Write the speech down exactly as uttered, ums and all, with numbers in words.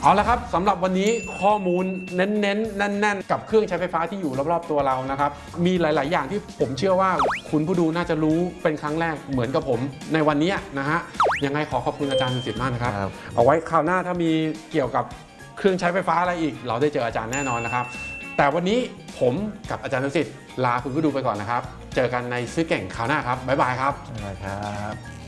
เอาละครับสำหรับวันนี้ข้อมูลเน้นๆแน่นๆกับเครื่องใช้ไฟฟ้าที่อยู่รอบๆตัวเรานะครับมีหลายๆอย่างที่ผมเชื่อว่าคุณผู้ดูน่าจะรู้เป็นครั้งแรกเหมือนกับผมในวันนี้นะฮะยังไงขอขอบคุณอาจารย์สุสิทธิ์มากนะครับเอาไว้คราวหน้าถ้ามีเกี่ยวกับเครื่องใช้ไฟฟ้าอะไรอีกเราได้เจออาจารย์แน่นอนนะครับแต่วันนี้ผมกับอาจารย์สุสิทธิ์ลาคุณผู้ดูไปก่อนนะครับเจอกันในซื้อเก่งคราวหน้าครับบ๊ายบายครับบ๊ายบายครับ